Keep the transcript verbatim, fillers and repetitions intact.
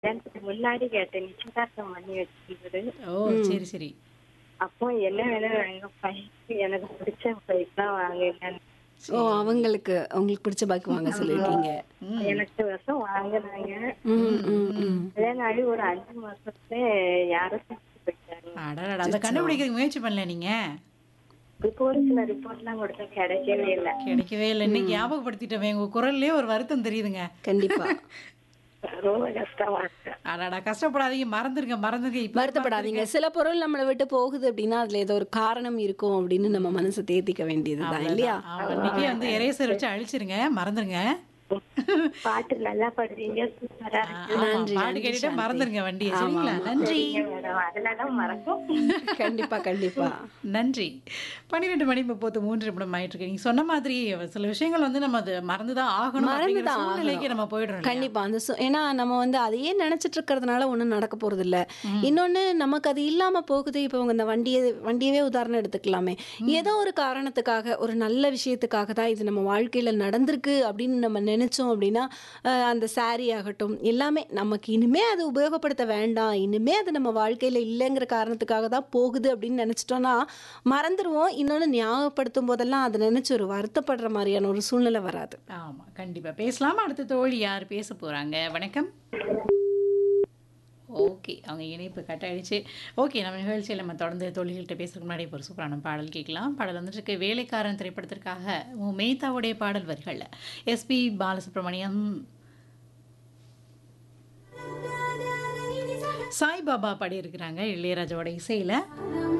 கல்யாணத்துக்கு முன்னாடி கேட்டேன். நிச்சயதார்த்தம் பண்ணி வச்சிருந்தது. ஓ! ம். சரி, சரி. அப்போ என்ன வேணும் எங்க பையனுக்கு எனக்கு பிடிச்ச பைக் தான் வாங்கினேன். ஓ! சரி. அவங்களுக்கு அவங்களுக்கு பிடிச்ச பைக் வாங்க சொல்லியிருக்கீங்க. ம். பதினெட்டு வருஷம் வாங்கினாங்க. ம், ம், ம், ம். ம். கல்யாணம் ஆகி ஒரு அஞ்சு மாசத்துல யாரும் செத்து போயிட்டாங்க. அடடடா! அத அச்சச்சோ! கண்டுபிடிக்கிறதுக்கு முயற்சி பண்ணல நீங்க? போலீஸ்ல ரிப்போர்ட்லாம் கொடுத்தா கிடைக்கவே இல்லை. கிடைக்கவே இல்ல. இன்னைக்கு ம். ஞாபகப்படுத்திட்டோமே, உங்க குரல்லயே ஒரு வருத்தம் தெரியுதுங்க. கண்டிப்பா. ரொம்ப கஷ்டமா இருக்கு. அடடா! கஷ்டப்படாதீங்க. மறந்துருங்க, மறந்துருங்க. இப்ப வருத்தப்படாதீங்க. மறந்துருங்க. சில பொருள் நம்மள விட்டு போகுது அப்படின்னா, அதுல ஏதோ ஒரு காரணம் இருக்கும் அப்படின்னு நம்ம மனச தேத்திக்க வேண்டியதுதான் இல்லையா? அவ்வளோதான். ஆமா. இன்னைக்கே வந்து எரேசர் வச்சு அழிச்சிருங்க. மறந்துருங்க. பாட்டு நல்லா பாடுறீங்க, சூப்பரா ஆ, இருக்கு. ஆமா. நன்றி, பாட்டு நன்றி கேட்டுட்டு சாந்தி. மறந்துருங்க வண்டிய. ஆமா, சரிங்களா? ஆமா. நன்றி. சரிங்க மேடம், அதனால மறக்கும். கண்டிப்பா, கண்டிப்பா. நன்றி. பன்னிரண்டு மணி முப்பத்தி மூன்று நிமிடம் ஆயிட்டிருக்கு. நீங்க சொன்ன மாதிரி சில விஷயங்கள் வந்து நம்ம அத மறந்து தான் ஆகணும் மறந்து அப்படிங்கிற தான் சூழ்நிலைக்கு ஆகணும். நம்ம போயிடுறோம் இல்லையா? கண்டிப்பா. அந்த சு ஏன்னா நம்ம வந்து அதையே நெனச்சிட்டு இருக்கிறதுனால ஒண்ணும் நடக்க போறதில்ல. ம். இன்னொன்னு நமக்கு அது இல்லாம போகுது. இப்போ இவங்க இந்த வண்டிய வண்டியவே உதாரணம் எடுத்துக்கலாமே. ஏதோ ஒரு காரணத்துக்காக, ஒரு நல்ல விஷயத்துக்காக தான் இது நம்ம வாழ்க்கையில நடந்திருக்கு அப்படின்னு நம்ம நெனச்சோம் அப்படின்னா, அ அந்த சாரி ஆகட்டும், எல்லாமே நமக்கு இனிமே அது உபயோகப்படுத்த வேண்டாம். இனிமே அது நம்ம வாழ்க்கையில இல்லங்கிற காரணத்துக்காக தான் போகுது அப்படின்னு நெனச்சுட்டோம்னா, மறந்துருவோம். இன்னொன்னு ஞாபகப்படுத்தும் போதெல்லாம் அத நெனச்சு ஒரு வருத்தப்படுற மாரியான ஒரு சூழ்நிலை வராது. ஆமா. கண்டிப்பா. பேசலாமா? அடுத்த தோழி யார் பேச போறாங்க? வணக்கம். ஓகே. அவங்க இணைப்பு கட் ஆயிடுச்சு. ஓகே. நம்ம நிகழ்ச்சியில நம்ம தொடர்ந்து தோழிகள்ட்ட பேசுறதுக்கு முன்னாடி இப்போ ஒரு சூப்பரான பாடல் கேட்கலாம். பாடல் வந்துட்டுருக்கு வேலைக்காரன் திரைப்படத்திற்காக மு. மேத்தாவுடைய பாடல் வரிகள்ல எஸ்பி பாலசுப்ரமணியம், சாய்பாபா பாடியிருக்கிறாங்க இளையராஜாவோட இசையில.